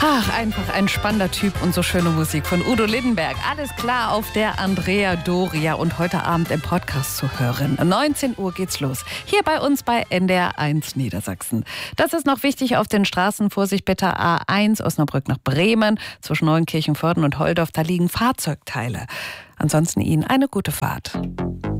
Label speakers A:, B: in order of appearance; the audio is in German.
A: Ach, einfach ein spannender Typ und so schöne Musik von Udo Lindenberg. Alles klar auf der Andrea Doria und heute Abend im Podcast zu hören. 19 Uhr geht's los. Hier bei uns bei NDR 1 Niedersachsen. Das ist noch wichtig auf den Straßen. Vorsicht bitte A1 Osnabrück nach Bremen. Zwischen Neuenkirchen, Vörden und Holdorf, da liegen Fahrzeugteile. Ansonsten Ihnen eine gute Fahrt.